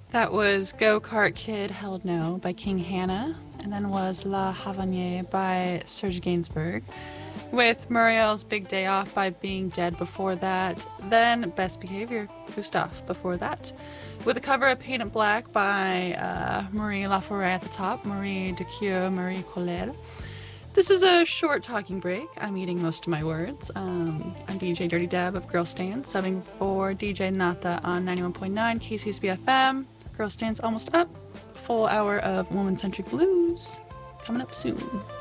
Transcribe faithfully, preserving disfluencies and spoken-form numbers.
That was Go Kart Kid Held No by King Hannah, and then was La Havanier by Serge Gainsbourg, with Muriel's Big Day Off by Being Dead before that, then Best Behavior, Gustave before that, with a cover of Paint It Black by uh, Marie Laforêt at the top, Marie Decure, Marie Collet. This is a short talking break. I'm eating most of my words. Um, I'm D J Dirty Deb of Girl Stand, subbing for D J Nata on ninety-one point nine K C S B F M. Girl Stand's almost up. Full hour of woman-centric blues coming up soon.